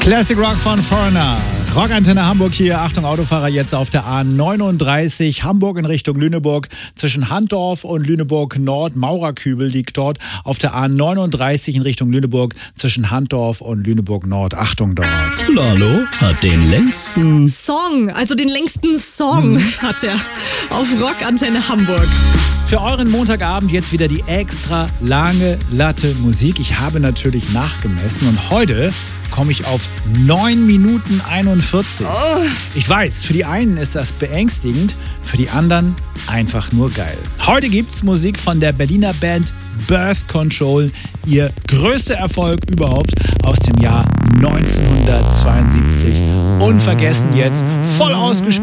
Classic Rock von Foreigner. Rockantenne Hamburg hier. Achtung, Autofahrer, jetzt auf der A39 Hamburg in Richtung Lüneburg. Zwischen Handdorf und Lüneburg Nord. Maurerkübel liegt dort. Auf der A39 in Richtung Lüneburg. Zwischen Handdorf und Lüneburg Nord. Achtung dort. Lalo hat den längsten Song hat er auf Rockantenne Hamburg. Für euren Montagabend jetzt wieder die extra lange Latte Musik. Ich habe natürlich nachgemessen und heute komme ich auf 9 Minuten 41. Oh. Ich weiß, für die einen ist das beängstigend, für die anderen einfach nur geil. Heute gibt's Musik von der Berliner Band Birth Control. Ihr größter Erfolg überhaupt aus dem Jahr 1972. Unvergessen jetzt, voll ausgespielt.